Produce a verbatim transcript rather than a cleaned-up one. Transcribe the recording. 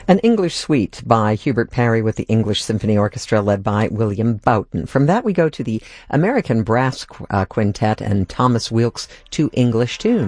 An English Suite by Hubert Parry with the English Symphony Orchestra led by William Boughton. From that we go to the American Brass uh, Quintet and Thomas Weelk's Two English Tunes.